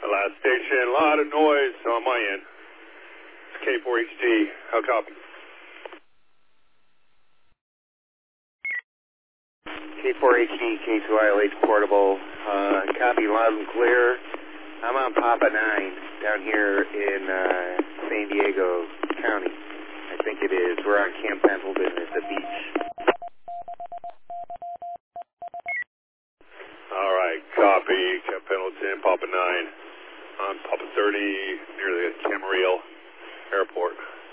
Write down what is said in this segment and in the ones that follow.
Last station, a lot of noise on my end. It's K4HD. How copy? K4HD, K2ILH portable. Copy loud and clear. I'm on Papa 9 down here in San Diego County. I think it is. We're on Camp Pendleton at the beach. All right, copy. Camp Pendleton, Papa 9. On Papa 30, near the Camarillo Airport.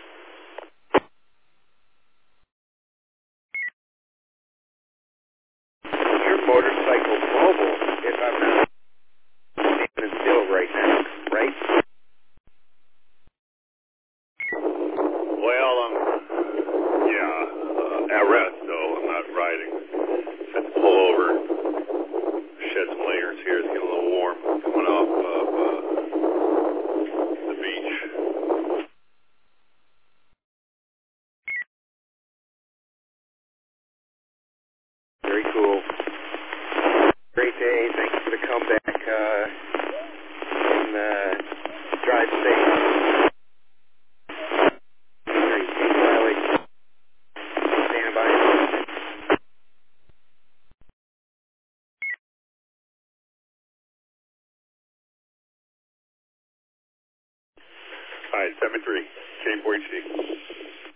Your motorcycle's mobile, if I'm not standing still right now, right? Well, at rest, though. I'm not riding. Had to pull over, shed some layers here. It's getting a little warm coming off of the beach. Very cool. Great day. Thank you for the comeback. And drive safe. Great. K2ILH. Stand by. All right, 73, K4HD.